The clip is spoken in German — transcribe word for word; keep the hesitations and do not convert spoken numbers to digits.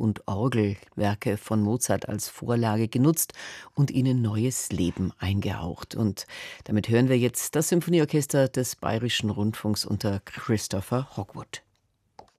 und Orgelwerke von Mozart als Vorlage genutzt und ihnen neues Leben eingehaucht. Und damit hören wir jetzt das Symphonieorchester des Bayerischen Rundfunks unter Christopher Hogwood.